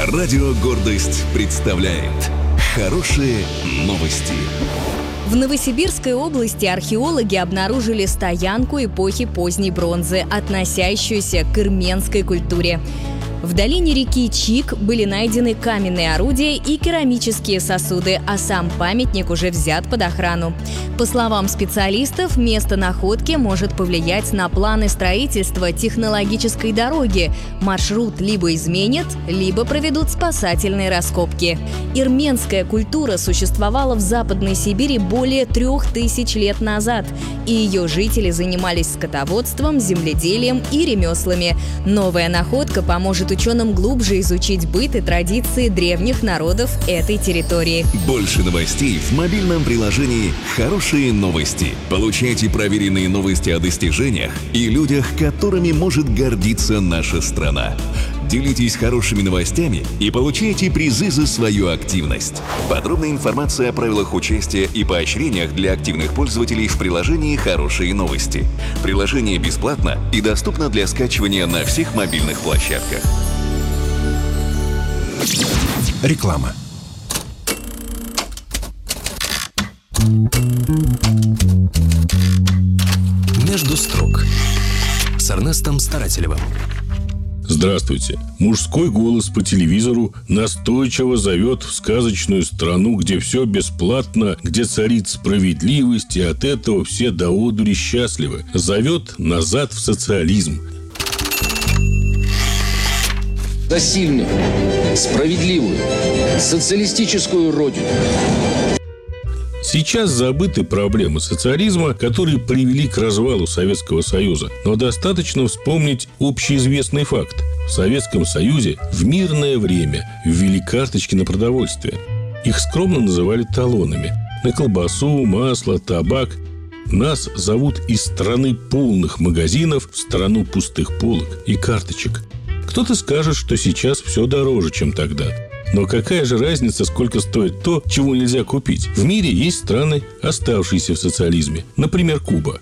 Радио «Гордость» представляет хорошие новости. В Новосибирской области археологи обнаружили стоянку эпохи поздней бронзы, относящуюся к ирменской культуре. В долине реки Чик были найдены каменные орудия и керамические сосуды, а сам памятник уже взят под охрану. По словам специалистов, место находки может повлиять на планы строительства технологической дороги. Маршрут либо изменят, либо проведут спасательные раскопки. Ирменская культура существовала в Западной Сибири более 3000 лет назад, и ее жители занимались скотоводством, земледелием и ремеслами. Новая находка поможет ученым глубже изучить быт и традиции древних народов этой территории. Больше новостей в мобильном приложении «Хорошие новости». Получайте проверенные новости о достижениях и людях, которыми может гордиться наша страна. Делитесь хорошими новостями и получайте призы за свою активность. Подробная информация о правилах участия и поощрениях для активных пользователей в приложении «Хорошие новости». Приложение бесплатно и доступно для скачивания на всех мобильных площадках. Реклама. Между строк с Эрнестом Старателевым. Здравствуйте. Мужской голос по телевизору настойчиво зовет в сказочную страну, где все бесплатно, где царит справедливость, и от этого все до одури счастливы. Зовет назад в социализм. За сильную, справедливую, социалистическую родину. Сейчас забыты проблемы социализма, которые привели к развалу Советского Союза. Но достаточно вспомнить общеизвестный факт. В Советском Союзе в мирное время ввели карточки на продовольствие. Их скромно называли талонами. На колбасу, масло, табак. Нас зовут из страны полных магазинов в страну пустых полок и карточек. Кто-то скажет, что сейчас все дороже, чем тогда. Но какая же разница, сколько стоит то, чего нельзя купить? В мире есть страны, оставшиеся в социализме. Например, Куба.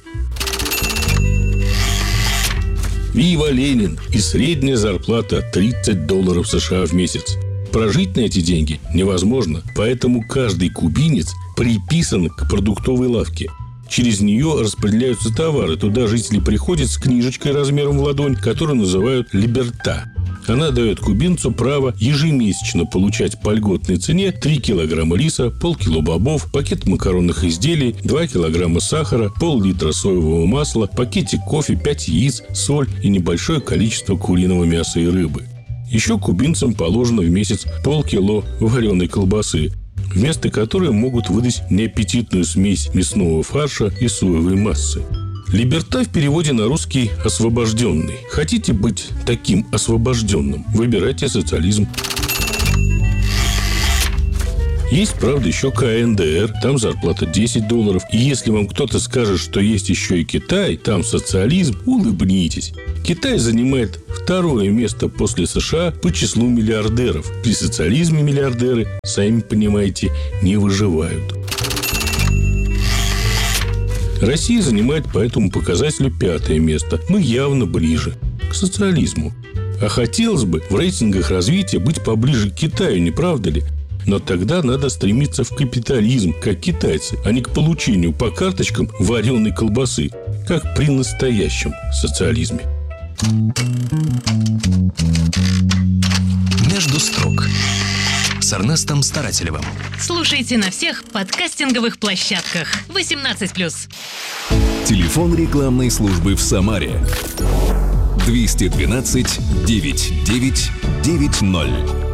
Вива Ленин и средняя зарплата $30 США в месяц. Прожить на эти деньги невозможно, поэтому каждый кубинец приписан к продуктовой лавке. Через нее распределяются товары. Туда жители приходят с книжечкой размером в ладонь, которую называют «Либерта». Она дает кубинцу право ежемесячно получать по льготной цене 3 килограмма риса, полкило бобов, пакет макаронных изделий, 2 килограмма сахара, пол-литра соевого масла, пакетик кофе, 5 яиц, соль и небольшое количество куриного мяса и рыбы. Еще кубинцам положено в месяц полкило вареной колбасы, вместо которой могут выдать неаппетитную смесь мясного фарша и соевой массы. Либерта в переводе на русский «освобожденный». Хотите быть таким освобожденным? Выбирайте социализм. Есть, правда, еще КНДР, там зарплата $10. И если вам кто-то скажет, что есть еще и Китай, там социализм, улыбнитесь. Китай занимает второе место после США по числу миллиардеров. При социализме миллиардеры, сами понимаете, не выживают. Россия занимает по этому показателю 5-е место. Мы явно ближе к социализму. А хотелось бы в рейтингах развития быть поближе к Китаю, не правда ли? Но тогда надо стремиться в капитализм, как китайцы, а не к получению по карточкам вареной колбасы, как при настоящем социализме. Между строк с Эрнестом Старателевым. Слушайте на всех подкастинговых площадках. 18+. Телефон рекламной службы в Самаре 212 9990.